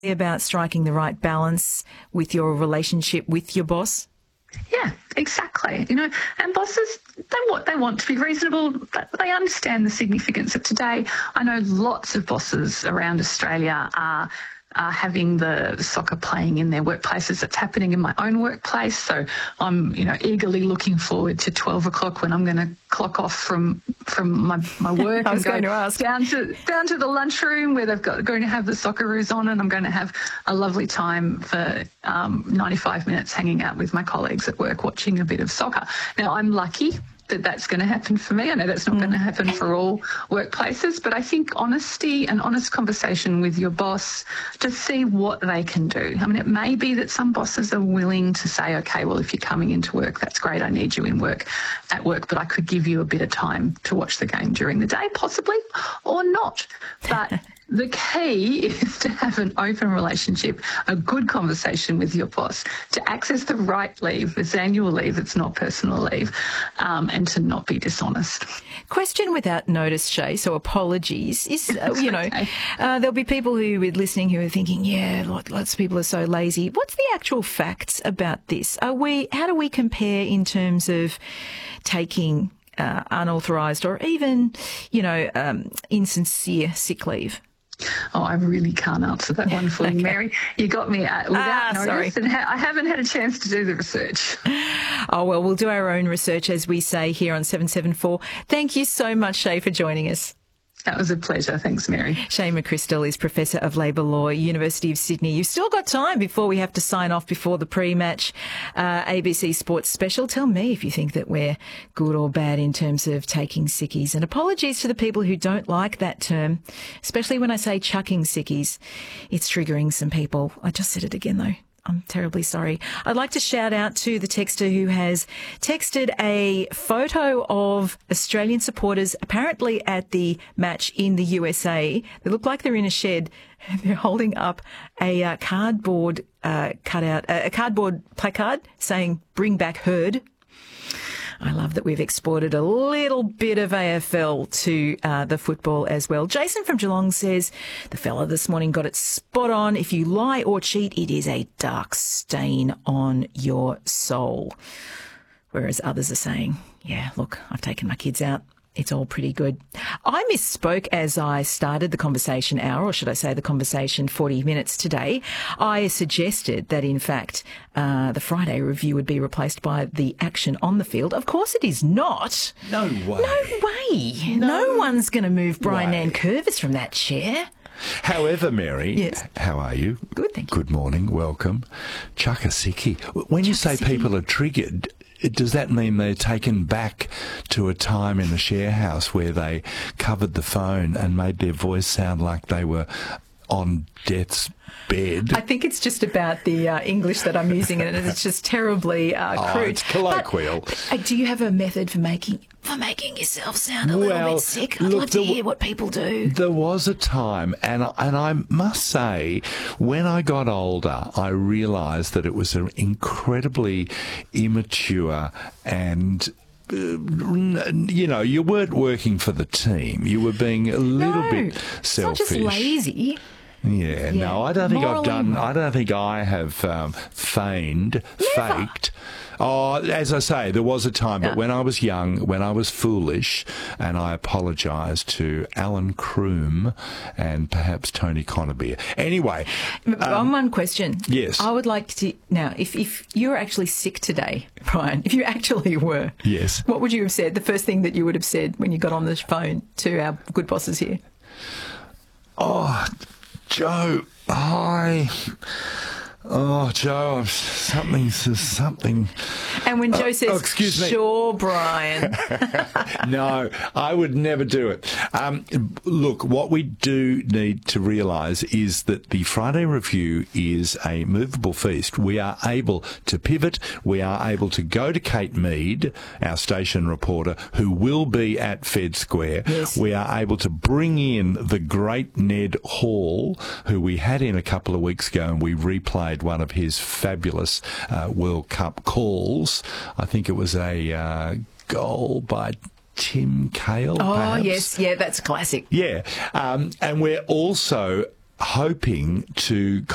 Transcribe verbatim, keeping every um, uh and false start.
About striking the right balance with your relationship with your boss? Yeah, exactly. You know, and bosses, they want they want to be reasonable, but they understand the significance of today. I know lots of bosses around Australia are are having the soccer playing in their workplaces. It's happening in my own workplace. So I'm, you know, eagerly looking forward to twelve o'clock when I'm going to clock off from from my, my work I was and going go to ask. down to down to the lunchroom where they've got going to have the Socceroos on, and I'm going to have a lovely time for um, ninety-five minutes hanging out with my colleagues at work, watching a bit of soccer. Now, I'm lucky that that's going to happen for me. I know that's not mm. going to happen for all workplaces, but I think honesty and honest conversation with your boss to see what they can do. I mean, it may be that some bosses are willing to say, okay, well, if you're coming into work, that's great. I need you in work at work, but I could give you a bit of time to watch the game during the day, possibly, or not. But the key is to have an open relationship, a good conversation with your boss, to access the right leave, it's annual leave, it's not personal leave, um, and to not be dishonest. Question without notice, Shay, so apologies. Is uh, you know, okay. uh, there'll be people who are listening who are thinking, yeah, lots of people are so lazy. What's the actual facts about this? Are we? How do we compare in terms of taking uh, unauthorised or even, you know, um, insincere sick leave? Oh, I really can't answer that one for you, okay. Mary. You got me uh, without ah, notice, sorry. and ha- I haven't had a chance to do the research. Oh, well, we'll do our own research, as we say here on seven seven four. Thank you so much, Shay, for joining us. That was a pleasure. Thanks, Mary. Shay McChrystal is Professor of Labour Law, University of Sydney. You've still got time before we have to sign off before the pre-match uh, A B C Sports special. Tell me if you think that we're good or bad in terms of taking sickies. And apologies to the people who don't like that term, especially when I say chucking sickies. It's triggering some people. I just said it again, though. I'm terribly sorry. I'd like to shout out to the texter who has texted a photo of Australian supporters apparently at the match in the U S A. They look like they're in a shed. They're holding up a uh, cardboard uh, cutout, uh, a cardboard placard saying, "Bring back Herd." I love that we've exported a little bit of A F L to uh, the football as well. Jason from Geelong says, the fella this morning got it spot on. If you lie or cheat, it is a dark stain on your soul. Whereas others are saying, yeah, look, I've taken my kids out. It's all pretty good. I misspoke as I started the conversation hour, or should I say the conversation forty minutes today. I suggested that, in fact, uh, the Friday review would be replaced by the action on the field. Of course it is not. No way. No way. No, no one's going to move Brian Nankervis from that chair. However, Mary, yes. How are you? Good, thank you. Good morning, welcome. Chuck a sickie. When you say people are triggered, does that mean they're taken back to a time in a share house where they covered the phone and made their voice sound like they were on death's bed? I think it's just about the uh, English that I'm using, and it's just terribly uh, crude. Oh, it's colloquial. But, uh, do you have a method for making for making yourself sound a well, little bit sick? I'd look, love to there, hear what people do. There was a time, and and I must say, when I got older, I realised that it was an incredibly immature and Uh, you know, you weren't working for the team. You were being a little no, bit selfish. It's not just lazy. Yeah, yeah, no, I don't think morally I've done. wrong. I don't think I have um, feigned, Never. faked. Oh, as I say, there was a time, but No. when I was young, when I was foolish, and I apologise to Alan Croom and perhaps Tony Connerbeer. Anyway, Um, um, one question. yes. I would like to now. If if you're actually sick today, Brian, if you actually were, yes, what would you have said? The first thing that you would have said when you got on the phone to our good bosses here. Oh, Joe, hi. Oh, Joe, I'm, something, something. And when Joe Oh, says, oh, excuse me. "Sure, Brian," No, I would never do it. Um, look, what we do need to realise is that the Friday Review is a movable feast. We are able to pivot. We are able to go to Kate Mead, our station reporter, who will be at Fed Square. Yes. We are able to bring in the great Ned Hall, who we had in a couple of weeks ago, and we replayed one of his fabulous uh, World Cup calls. I think it was a uh, goal by Tim Cahill. oh perhaps. yes, yeah, that's classic. Yeah, um, and we're also hoping to